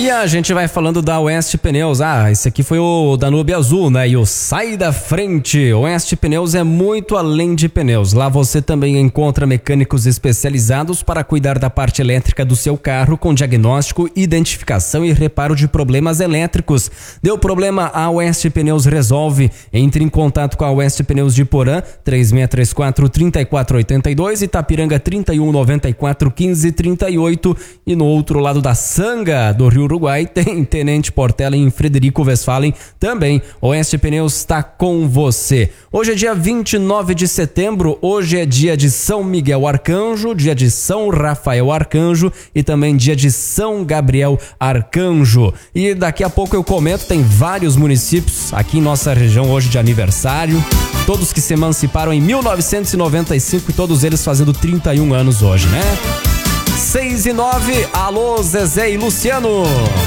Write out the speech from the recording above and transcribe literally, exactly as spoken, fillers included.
E a gente vai falando da Oeste Pneus. Ah, esse aqui foi o Danúbio Azul, né? E o Sai da Frente. Oeste Pneus é muito além de pneus. Lá você também encontra mecânicos especializados para cuidar da parte elétrica do seu carro com diagnóstico, identificação e reparo de problemas elétricos. Deu problema, a Oeste Pneus resolve. Entre em contato com a Oeste Pneus de Porã, três seis três quatro, três quatro oito dois, Itapiranga trinta e um noventa e quatro, quinze trinta e oito, e no outro lado da Sanga do Rio Uruguai tem Tenente Portela em Frederico Westphalen também. Oeste Pneus está com você. Hoje é dia vinte e nove de setembro, hoje é dia de São Miguel Arcanjo, dia de São Rafael Arcanjo e também dia de São Gabriel Arcanjo. E daqui a pouco eu comento, tem vários municípios aqui em nossa região hoje de aniversário, todos que se emanciparam em mil novecentos e noventa e cinco e todos eles fazendo trinta e um anos hoje, né? seis e nove, alô Zezé e Luciano.